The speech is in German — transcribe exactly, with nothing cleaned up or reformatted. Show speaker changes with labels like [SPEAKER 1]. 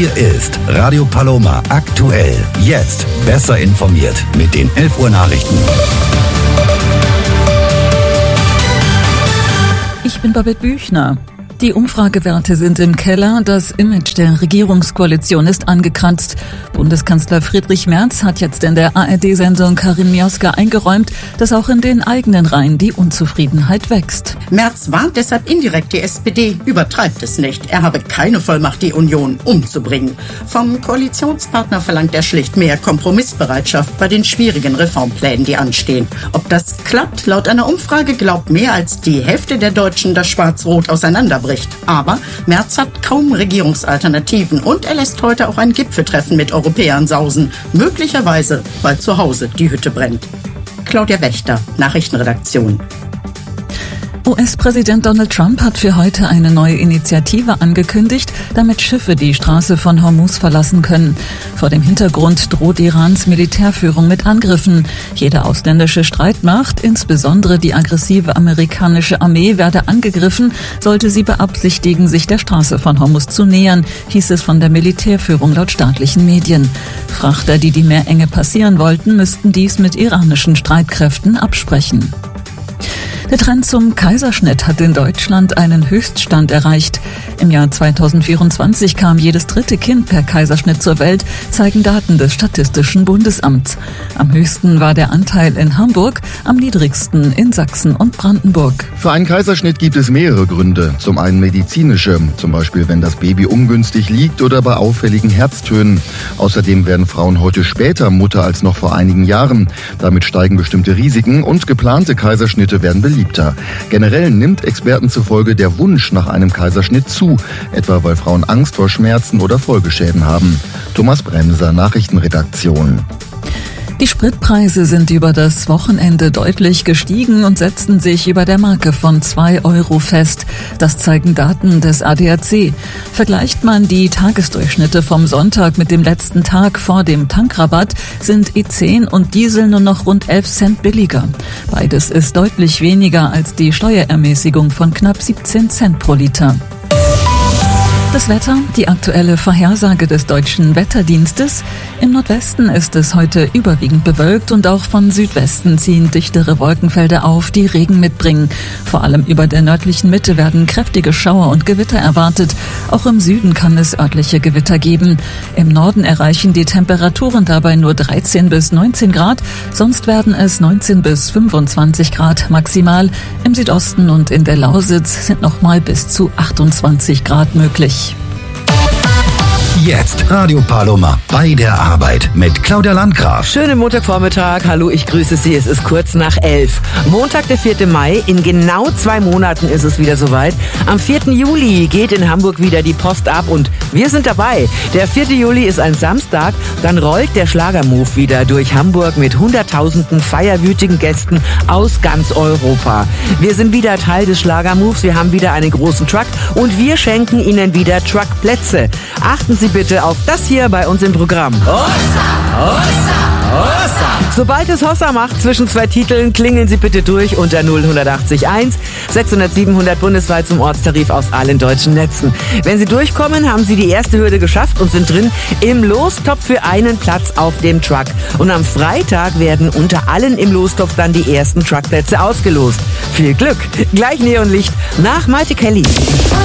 [SPEAKER 1] Hier ist Radio Paloma aktuell. Jetzt besser informiert mit den elf Uhr Nachrichten.
[SPEAKER 2] Ich bin Babette Büchner. Die Umfragewerte sind im Keller, das Image der Regierungskoalition ist angekratzt. Bundeskanzler Friedrich Merz hat jetzt in der A R D-Sendung Karin Mioska eingeräumt, dass auch in den eigenen Reihen die Unzufriedenheit wächst.
[SPEAKER 3] Merz warnt deshalb indirekt die S P D, übertreibt es nicht. Er habe keine Vollmacht, die Union umzubringen. Vom Koalitionspartner verlangt er schlicht mehr Kompromissbereitschaft bei den schwierigen Reformplänen, die anstehen. Ob das klappt? Laut einer Umfrage glaubt mehr als die Hälfte der Deutschen, dass Schwarz-Rot auseinanderbricht. Aber Merz hat kaum Regierungsalternativen und er lässt heute auch ein Gipfeltreffen mit Europäern sausen. Möglicherweise, weil zu Hause die Hütte brennt. Claudia Wächter, Nachrichtenredaktion.
[SPEAKER 2] U S-Präsident Donald Trump hat für heute eine neue Initiative angekündigt, damit Schiffe die Straße von Hormuz verlassen können. Vor dem Hintergrund droht Irans Militärführung mit Angriffen. Jede ausländische Streitmacht, insbesondere die aggressive amerikanische Armee, werde angegriffen, sollte sie beabsichtigen, sich der Straße von Hormuz zu nähern, hieß es von der Militärführung laut staatlichen Medien. Frachter, die die Meerenge passieren wollten, müssten dies mit iranischen Streitkräften absprechen. Der Trend zum Kaiserschnitt hat in Deutschland einen Höchststand erreicht. Im Jahr zweitausendvierundzwanzig kam jedes dritte Kind per Kaiserschnitt zur Welt, zeigen Daten des Statistischen Bundesamts. Am höchsten war der Anteil in Hamburg, am niedrigsten in Sachsen und Brandenburg.
[SPEAKER 4] Für einen Kaiserschnitt gibt es mehrere Gründe. Zum einen medizinische, zum Beispiel wenn das Baby ungünstig liegt oder bei auffälligen Herztönen. Außerdem werden Frauen heute später Mutter als noch vor einigen Jahren. Damit steigen bestimmte Risiken und geplante Kaiserschnitte werden beliebt. Generell nimmt Experten zufolge der Wunsch nach einem Kaiserschnitt zu, etwa weil Frauen Angst vor Schmerzen oder Folgeschäden haben. Thomas Bremser, Nachrichtenredaktion.
[SPEAKER 2] Die Spritpreise sind über das Wochenende deutlich gestiegen und setzten sich über der Marke von zwei Euro fest. Das zeigen Daten des A D A C. Vergleicht man die Tagesdurchschnitte vom Sonntag mit dem letzten Tag vor dem Tankrabatt, sind E zehn und Diesel nur noch rund elf Cent billiger. Beides ist deutlich weniger als die Steuerermäßigung von knapp siebzehn Cent pro Liter. Das Wetter, die aktuelle Vorhersage des Deutschen Wetterdienstes. Im Nordwesten ist es heute überwiegend bewölkt und auch von Südwesten ziehen dichtere Wolkenfelder auf, die Regen mitbringen. Vor allem über der nördlichen Mitte werden kräftige Schauer und Gewitter erwartet. Auch im Süden kann es örtliche Gewitter geben. Im Norden erreichen die Temperaturen dabei nur dreizehn bis neunzehn Grad. Sonst werden es neunzehn bis fünfundzwanzig Grad maximal. Im Südosten und in der Lausitz sind nochmal bis zu achtundzwanzig Grad möglich.
[SPEAKER 1] Jetzt Radio Paloma bei der Arbeit mit Claudia Landgraf.
[SPEAKER 5] Schönen Montagvormittag. Hallo, ich grüße Sie. Es ist kurz nach elf. Montag, der vierte Mai. In genau zwei Monaten ist es wieder soweit. Am vierten Juli geht in Hamburg wieder die Post ab und wir sind dabei. Der vierte Juli ist ein Samstag. Dann rollt der Schlagermove wieder durch Hamburg mit hunderttausenden feierwütigen Gästen aus ganz Europa. Wir sind wieder Teil des Schlagermoves. Wir haben wieder einen großen Truck und wir schenken Ihnen wieder Truckplätze. Achten Sie bitte auf das hier bei uns im Programm. Hossa, Hossa, Hossa. Sobald es Hossa macht zwischen zwei Titeln, klingeln Sie bitte durch unter null achtzig eins sechshundert siebenhundert bundesweit zum Ortstarif aus allen deutschen Netzen. Wenn Sie durchkommen, haben Sie die erste Hürde geschafft und sind drin im Lostopf für einen Platz auf dem Truck. Und am Freitag werden unter allen im Lostopf dann die ersten Truckplätze ausgelost. Viel Glück! Gleich Neonlicht nach Maite Kelly.